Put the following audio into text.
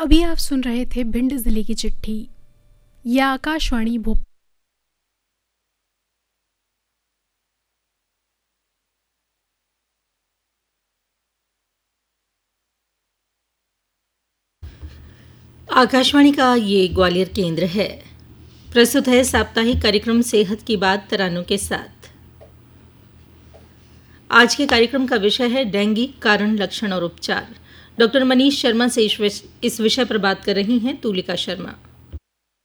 अभी आप सुन रहे थे भिंड जिले की चिट्ठी। यह आकाशवाणी भोपाल। आकाशवाणी का ये ग्वालियर केंद्र है। प्रस्तुत है साप्ताहिक कार्यक्रम सेहत की बात तरानों के साथ। आज के कार्यक्रम का विषय है डेंगू कारण, लक्षण और उपचार। डॉक्टर मनीष शर्मा से इस विषय पर बात कर रही हैं तुलिका शर्मा।